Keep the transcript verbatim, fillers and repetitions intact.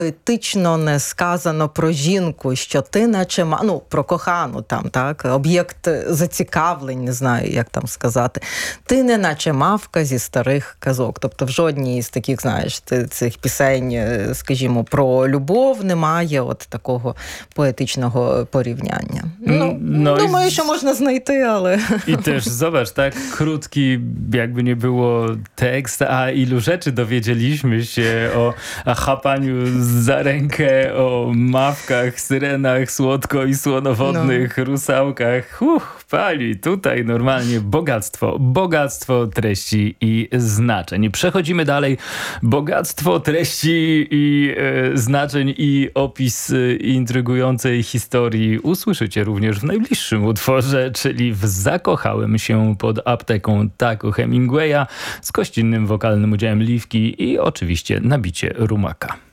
поетично не сказано про жінку, що ти наче, ма- ну, про кохану там, так, об'єкт зацікавлень, не знаю, як там сказати. Ти не наче мавка зі старих казок. Тобто в жодній з таких, знаєш, ти- цих пісень, е, скажімо, про любов немає от такого поетичного порівняння. Ну, no i думаю, z- що можна znajty, ale... I też zobacz, tak krótki, jakby nie było tekst, a ilu rzeczy dowiedzieliśmy się o chapaniu za rękę, o mawkach, syrenach, słodko i słonowodnych rusałkach. Uch, pali, tutaj normalnie bogactwo, bogactwo treści i znaczeń. Przechodzimy dalej. Bogactwo treści i e, znaczeń i opis e, intrygującej historii usłyszycie również w najbliższym utworze, czyli w Zakochałem się pod apteką Taku Hemingwaya z gościnnym wokalnym udziałem Liwki i oczywiście nabicie Rumaka.